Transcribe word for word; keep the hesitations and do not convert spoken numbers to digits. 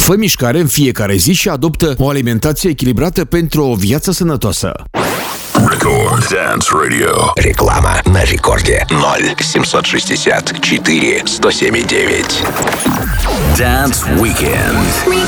Fă mișcare în fiecare zi și adoptă o alimentație echilibrată pentru o viață sănătoasă. Record Dance Radio. Реклама на рекорде ноль семьсот шестьдесят четыре сто семь девять. Dance Weekend.